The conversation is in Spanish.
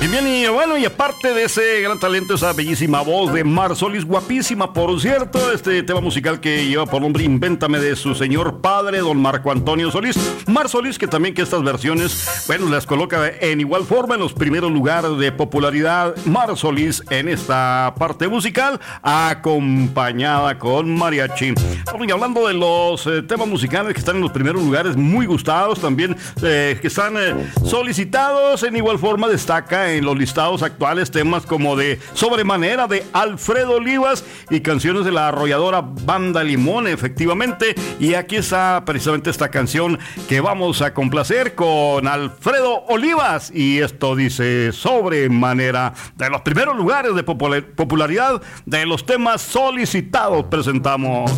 Y bien, y bueno, y aparte de ese gran talento, esa bellísima voz de Mar Solís, guapísima, por cierto, este tema musical que lleva por nombre Invéntame, de su señor padre, don Marco Antonio Solís. Mar Solís, que también que estas versiones, bueno, las coloca en igual forma en los primeros lugares de popularidad. Mar Solís en esta parte musical, acompañada con mariachi. Bueno, y hablando de los temas musicales que están en los primeros lugares, muy gustados también, que están solicitados, en igual forma destaca en los listados actuales temas como de Sobremanera de Alfredo Olivas y canciones de la arrolladora Banda Limón, efectivamente. Y aquí está precisamente esta canción que vamos a complacer con Alfredo Olivas, y esto dice Sobremanera, de los primeros lugares de popularidad de los temas solicitados presentamos.